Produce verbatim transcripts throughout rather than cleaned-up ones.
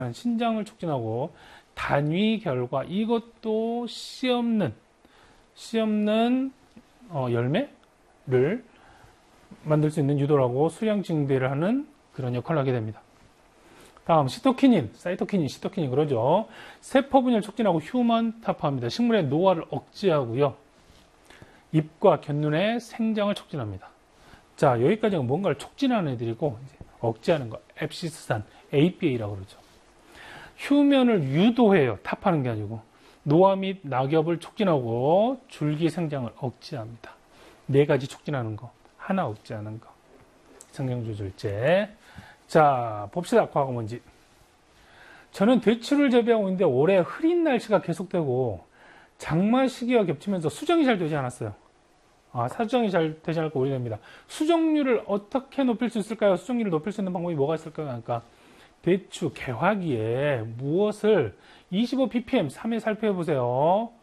신장을 촉진하고 단위 결과, 이것도 씨 없는 씨 없는 어, 열매를 만들 수 있는 유도라고 수량 증대를 하는 그런 역할을 하게 됩니다. 다음 시토키닌, 사이토키닌, 시토키닌 그러죠. 세포 분열을 촉진하고 휴먼 타파합니다. 식물의 노화를 억제하고요. 잎과 곁눈의 생장을 촉진합니다. 자, 여기까지는 뭔가를 촉진하는 애들이고 이제 억제하는 거, 앱시스산, 에이피에이라고 그러죠. 휴면을 유도해요. 타파하는 게 아니고. 노화 및 낙엽을 촉진하고 줄기 생장을 억제합니다. 네 가지 촉진하는 거, 하나 억제하는 거. 생장조절제. 자, 봅시다. 과학문제. 저는 대추를 재배하고 있는데 올해 흐린 날씨가 계속되고 장마 시기와 겹치면서 수정이 잘 되지 않았어요. 아, 수정이 잘 되지 않고 오래됩니다. 수정률을 어떻게 높일 수 있을까요? 수정률을 높일 수 있는 방법이 뭐가 있을까요? 그러니까 대추 개화기에 무엇을 이십오 ppm 삼 회 살펴보세요.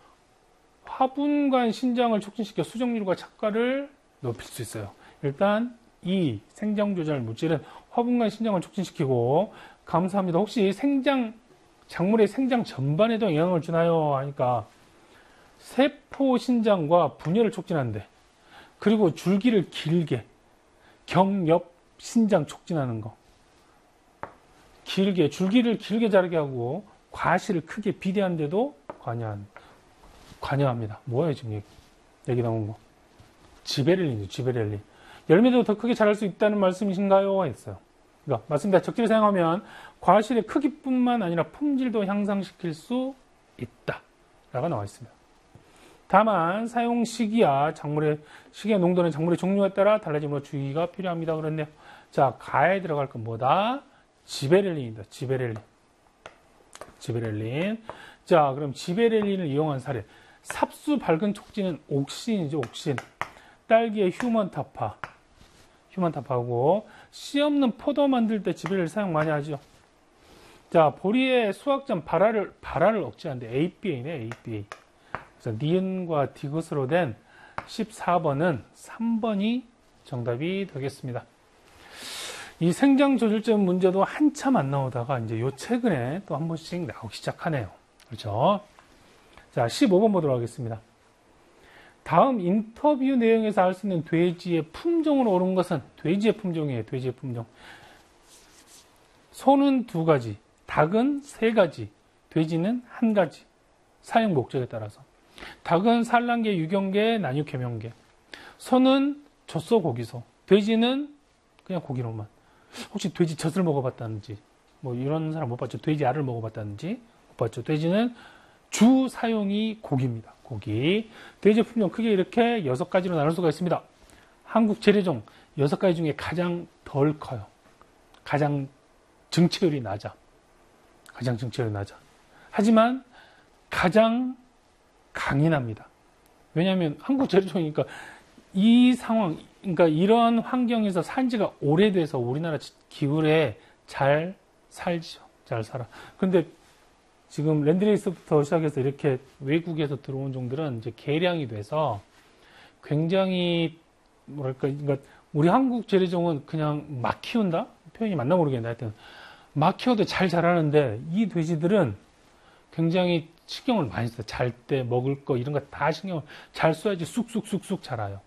화분간 신장을 촉진시켜 수정률과 착과를 높일 수 있어요. 일단 이 생장조절 물질은 화분간 신장을 촉진시키고, 감사합니다. 혹시 생장, 작물의 생장 전반에도 영향을 주나요? 하니까 세포 신장과 분열을 촉진하는데, 그리고 줄기를 길게, 경엽 신장 촉진하는 거. 길게, 줄기를 길게 자르게 하고 과실을 크게 비대하는데도 관여한, 관여합니다. 뭐예요, 지금 얘기, 얘기 나온 거? 지베렐린이죠, 지베렐린. 열매도 더 크게 자랄 수 있다는 말씀이신가요? 했어요. 그러니까 맞습니다. 적절히 사용하면 과실의 크기뿐만 아니라 품질도 향상시킬 수 있다 라고 나와 있습니다. 다만 사용 시기와 작물의 시기와 농도는 작물의 종류에 따라 달라지므로 주의가 필요합니다. 그런데요. 자, 가에 들어갈 건 뭐다? 지베렐린입니다. 지베렐린. 지베렐린. 자, 그럼 지베렐린을 이용한 사례. 삽수 발근 촉진은 옥신이죠, 옥신. 딸기의 휴먼 타파. 휴먼 타파하고, 씨 없는 포도 만들 때 지베렐린 사용 많이 하죠. 자, 보리의 수확전 발화를, 발화를 억제하는데 에이피에이네, 에이피에이. 그래서 니은과 디귿으로 된 십사 번은 삼 번이 정답이 되겠습니다. 이 생장 조절제 문제도 한참 안 나오다가 이제 요 최근에 또 한 번씩 나오기 시작하네요. 그렇죠? 자, 십오 번 보도록 하겠습니다. 다음 인터뷰 내용에서 알 수 있는 돼지의 품종으로 옳은 것은, 돼지의 품종이에요. 돼지의 품종. 소는 두 가지, 닭은 세 가지, 돼지는 한 가지. 사용 목적에 따라서. 닭은 산란계, 유경계, 난육, 개명계. 소는 젖소, 고기소. 돼지는 그냥 고기로만. 혹시 돼지 젖을 먹어봤다는지, 뭐 이런 사람 못 봤죠? 돼지 알을 먹어봤다는지 못 봤죠? 돼지는 주 사용이 고기입니다. 고기. 돼지 품종 크게 이렇게 여섯 가지로 나눌 수가 있습니다. 한국 재래종 여섯 가지 중에 가장 덜 커요. 가장 증체율이 낮아. 가장 증체율이 낮아. 하지만 가장 강인합니다. 왜냐하면 한국 재래종이니까 이 상황, 그러니까 이런 환경에서 산 지가 오래돼서 우리나라 기후에 잘 살죠. 잘 살아. 근데 지금 랜드레이스부터 시작해서 이렇게 외국에서 들어온 종들은 이제 개량이 돼서 굉장히 뭐랄까, 그러니까 우리 한국 재래종은 그냥 막 키운다? 표현이 맞나 모르겠는데 하여튼 막 키워도 잘 자라는데 이 돼지들은 굉장히 신경을 많이 써요. 잘 때 먹을 거 이런 거 다 신경을 잘 써야지 쑥쑥쑥쑥 자라요.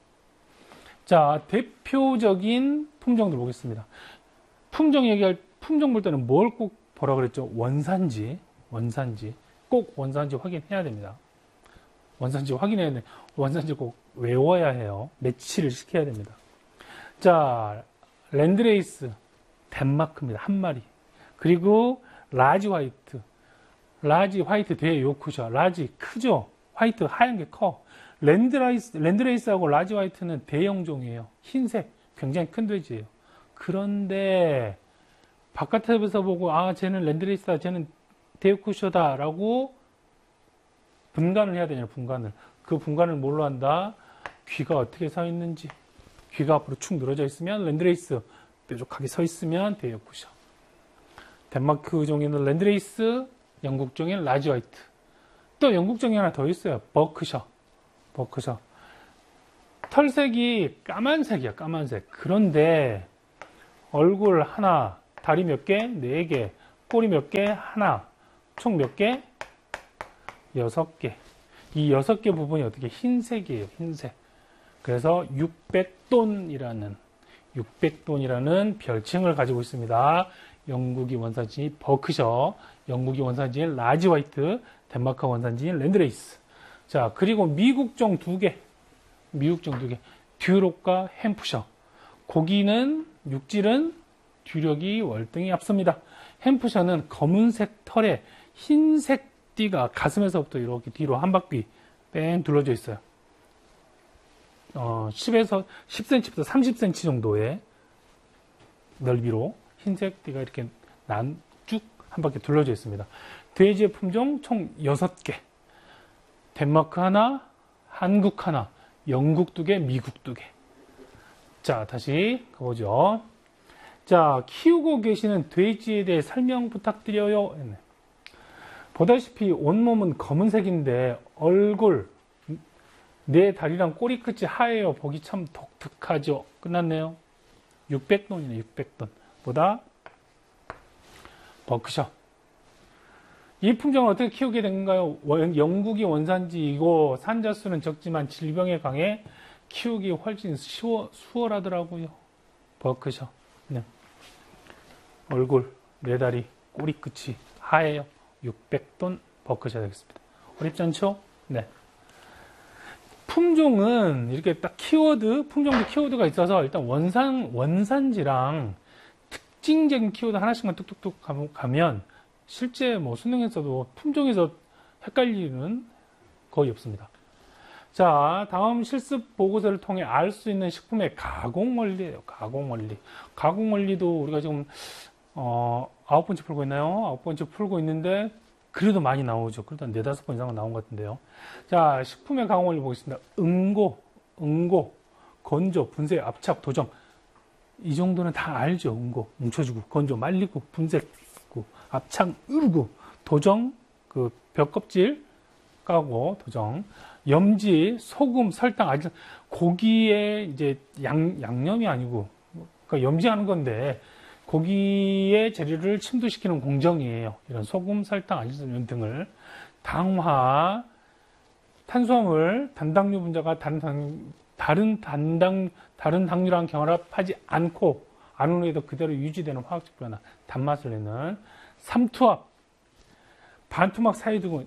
자, 대표적인 품종들 보겠습니다. 품종 얘기할, 품종 볼 때는 뭘 꼭 보라 그랬죠? 원산지. 원산지. 꼭 원산지 확인해야 됩니다. 원산지 확인해야 돼. 원산지 꼭 외워야 해요. 매치를 시켜야 됩니다. 자, 랜드레이스. 덴마크입니다. 한 마리. 그리고 라지 화이트. 라지 화이트 대 요크셔. 라지 크죠? 화이트 하얀 게 커. 랜드레이스, 랜드레이스하고 라지 화이트는 대형종이에요. 흰색. 굉장히 큰 돼지예요. 그런데 바깥에서 보고 아 쟤는 랜드레이스다, 쟤는 대요크셔다 라고 분간을 해야 되냐, 분간을. 그 분간을 뭘로 한다? 귀가 어떻게 서 있는지. 귀가 앞으로 축 늘어져 있으면 랜드레이스, 뾰족하게 서 있으면 대요크셔. 덴마크 종에는 랜드레이스, 영국 종에는 라지 화이트. 또 영국 종이 하나 더 있어요. 버크셔. 버크셔. 털색이 까만색이야, 까만색. 그런데 얼굴 하나, 다리 몇 개? 네 개. 꼬리 몇 개? 하나. 총 몇 개? 여섯 개. 이 여섯 개 부분이 어떻게 흰색이에요. 흰색. 그래서 육백 톤이라는 육백 톤이라는 별칭을 가지고 있습니다. 영국이 원산지인 버크셔, 영국이 원산지인 라지 화이트, 덴마크 원산지인 랜드레이스. 자, 그리고 미국종 두 개. 미국종 두 개. 듀록과 햄프셔. 고기는 육질은 듀력이 월등히 앞섭니다. 햄프셔는 검은색 털에 흰색 띠가 가슴에서부터 이렇게 뒤로 한 바퀴 뺑 둘러져 있어요. 어, 십에서 십 센티미터부터 삼십 센티미터 정도의 넓이로 흰색 띠가 이렇게 난 쭉 한 바퀴 둘러져 있습니다. 돼지의 품종 총 여섯 개. 덴마크 하나, 한국 하나, 영국 두 개, 미국 두 개. 자, 다시 가보죠. 자, 키우고 계시는 돼지에 대해 설명 부탁드려요. 보다시피 온몸은 검은색인데 얼굴, 네 다리랑 꼬리 끝이 하얘요. 보기 참 독특하죠. 끝났네요. 육백 톤이네, 육백 톤. 보다 버크셔. 이 품종을 어떻게 키우게 된가요? 영국이 원산지이고 산자수는 적지만 질병에 강해 키우기 훨씬 쉬워, 수월하더라고요. 버크셔. 네. 얼굴, 네 다리, 꼬리 끝이 하얘요. 육백 톤 버크셔 되겠습니다. 어렵지 않죠? 네. 품종은 이렇게 딱 키워드, 품종도 키워드가 있어서 일단 원산, 원산지랑 특징적인 키워드 하나씩만 뚝뚝뚝 가면 실제 뭐 수능에서도 품종에서 헷갈리는 거의 없습니다. 자, 다음 실습 보고서를 통해 알 수 있는 식품의 가공 원리예요. 가공 원리. 가공 원리도 우리가 지금 어, 아홉 번째 풀고 있나요? 아홉 번째 풀고 있는데 그래도 많이 나오죠. 그래도 한 네다섯 번 이상은 나온 것 같은데요. 자, 식품의 가공 원리 보겠습니다. 응고, 응고, 건조, 분쇄, 압착, 도정. 이 정도는 다 알죠. 응고, 뭉쳐주고, 건조, 말리고, 분쇄고, 압착, 으르고, 도정, 그 벽껍질 까고, 도정, 염지, 소금, 설탕, 아주 고기에 이제 양, 양념이 아니고, 그러니까 염지하는 건데, 고기의 재료를 침투시키는 공정이에요. 이런 소금, 설탕, 아지선 등을 당화, 탄수화물, 단당류 분자가 다른 당, 다른 단당 다른 당류랑 경합하지 않고 안온 후에도 그대로 유지되는 화학적 변화, 단맛을 내는 삼투압, 반투막 사이 두고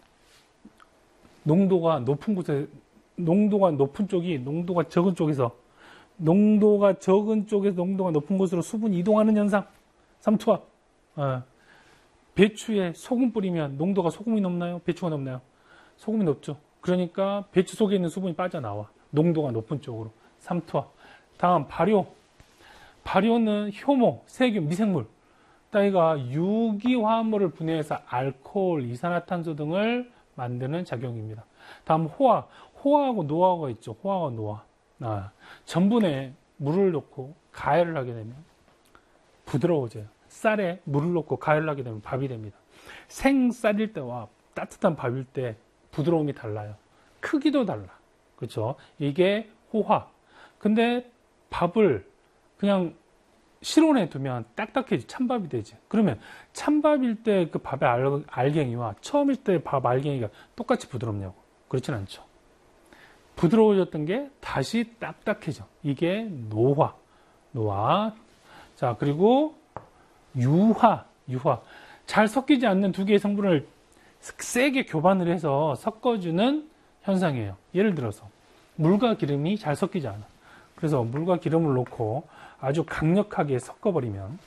농도가 높은 곳에 농도가 높은 쪽이 농도가 적은 쪽에서 농도가 적은 쪽에서 농도가 높은 곳으로 수분이 이동하는 현상. 삼투압. 어. 배추에 소금 뿌리면 농도가 소금이 높나요? 배추가 높나요? 소금이 높죠. 그러니까 배추 속에 있는 수분이 빠져나와. 농도가 높은 쪽으로. 삼투압. 다음 발효. 발효는 효모, 세균, 미생물. 따위가 유기화합물을 분해해서 알코올, 이산화탄소 등을 만드는 작용입니다. 다음 호화. 호화하고 노화가 있죠. 호화와 노화. 아, 전분에 물을 넣고 가열을 하게 되면 부드러워져요. 쌀에 물을 넣고 가열을 하게 되면 밥이 됩니다. 생쌀일 때와 따뜻한 밥일 때 부드러움이 달라요. 크기도 달라. 그렇죠? 이게 호화. 근데 밥을 그냥 실온에 두면 딱딱해지, 찬밥이 되지. 그러면 찬밥일 때 그 밥의 알, 알갱이와 처음일 때 밥 알갱이가 똑같이 부드럽냐고. 그렇진 않죠. 부드러워졌던 게 다시 딱딱해져. 이게 노화. 노화. 자, 그리고 유화. 유화. 잘 섞이지 않는 두 개의 성분을 세게 교반을 해서 섞어주는 현상이에요. 예를 들어서 물과 기름이 잘 섞이지 않아. 그래서 물과 기름을 넣고 아주 강력하게 섞어버리면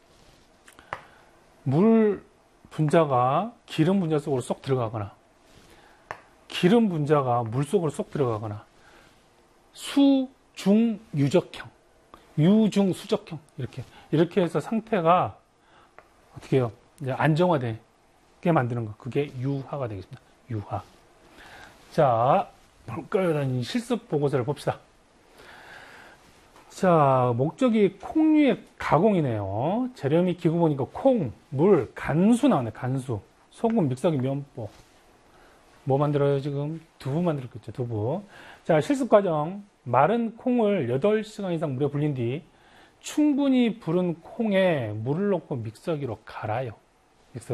물 분자가 기름 분자 속으로 쏙 들어가거나 기름 분자가 물 속으로 쏙 들어가거나 수, 중, 유적형, 유, 중, 수적형 이렇게 이렇게 해서 상태가 어떻게 해요? 이제 안정화되게 만드는 거. 그게 유화가 되겠습니다. 유화. 자, 볼까요? 실습 보고서를 봅시다. 자, 목적이 콩류의 가공이네요. 재료 및 기구 보니까 콩, 물, 간수 나오네. 간수. 소금, 믹서기, 면보. 뭐 만들어요, 지금? 두부 만들었겠죠, 두부. 자, 실습 과정. 마른 콩을 여덟 시간 이상 물에 불린 뒤 충분히 부른 콩에 물을 넣고 믹서기로 갈아요.